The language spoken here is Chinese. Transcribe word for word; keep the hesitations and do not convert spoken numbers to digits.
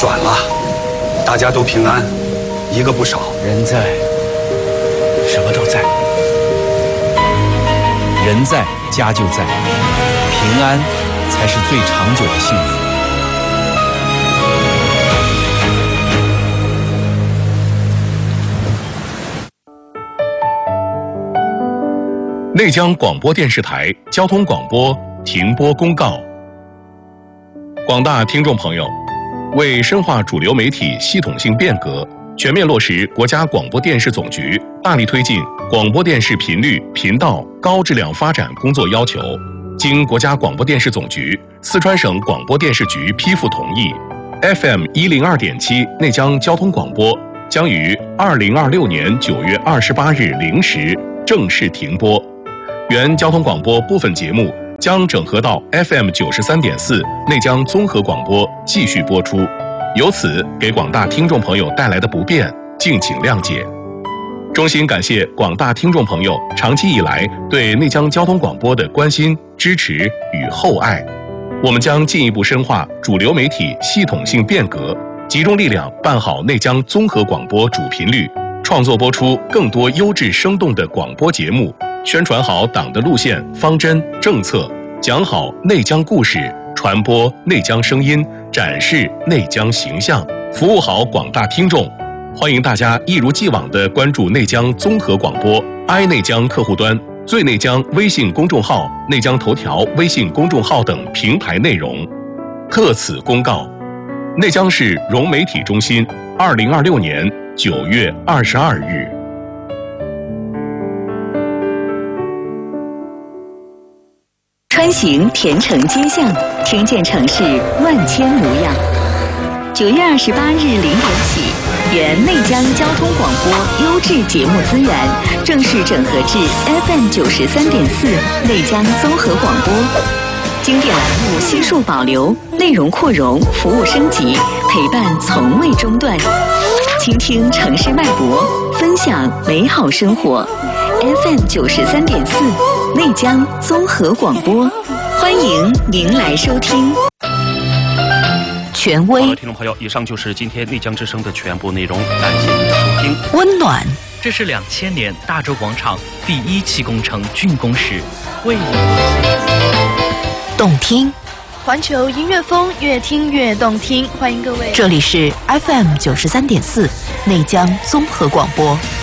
转了，大家都平安，一个不少。 人在，什么都在。人在，家就在，平安才是最长久的幸福。 内江广播电视台交通广播停播公告。广大听众朋友，为深化主流媒体系统性变革，全面落实国家广播电视总局大力推进广播电视频率、频道高质量发展工作要求，经国家广播电视总局、四川省广播电视局批复同意 ，F M 一零二点七内江交通广播将于二零二六年九月二十八日零时正式停播。原交通广播部分节目将整合到 F M 九十三点四内江综合广播继续播出，由此给广大听众朋友带来的不便，敬请谅解。衷心感谢广大听众朋友长期以来对内江交通广播的关心、支持与厚爱。我们将进一步深化主流媒体系统性变革，集中力量办好内江综合广播主频率，创作播出更多优质生动的广播节目，宣传好党的路线、方针、政策，讲好内江故事，传播内江声音，展示内江形象，服务好广大听众。欢迎大家一如既往地关注内江综合广播、i 内江客户端、最内江微信公众号、内江头条微信公众号等平台内容。特此公告，内江市融媒体中心，二零二六年九月二十二日。 穿行田城街巷，听见城市万千模样。九月二十八日零点起，原内江交通广播优质节目资源正式整合至 F M 九十三点四内江综合广播，经典栏目悉数保留，内容扩容，服务升级，陪伴从未中断。倾听城市脉搏，分享美好生活。F M 九十三点四内江综合广播，欢迎您来收听。权威， 好的，听众朋友，以上就是今天内江之声的全部内容，感谢您的收听。 温暖， 这是两千年大洲广场第一期工程竣工时，为你动听， 环球音乐风，越听越动听。欢迎各位， 这里是 F M 九十三点四内江综合广播。